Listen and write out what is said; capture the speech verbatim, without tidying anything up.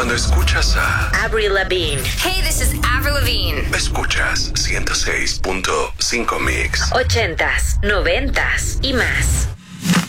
Cuando escuchas a Avril Lavigne. Hey, this is Avril Lavigne. Escuchas ciento seis punto cinco Mix. Ochentas, noventas y más.